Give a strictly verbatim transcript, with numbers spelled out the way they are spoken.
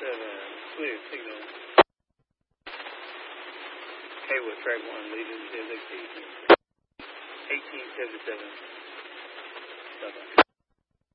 seven, clear signal. Haywood, track one, leaving Z X eighteen seventy-seven. Bye-bye.